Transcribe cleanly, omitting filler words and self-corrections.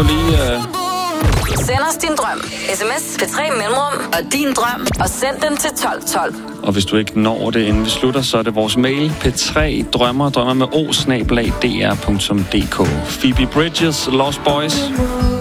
du lige... Send os din drøm. SMS til 3 mellemrum og din drøm. Og send den til 1212. Og hvis du ikke når det, inden vi slutter, så er det vores mail p3drømmer med o@dr.dk. Phoebe Bridgers, Lost Boys.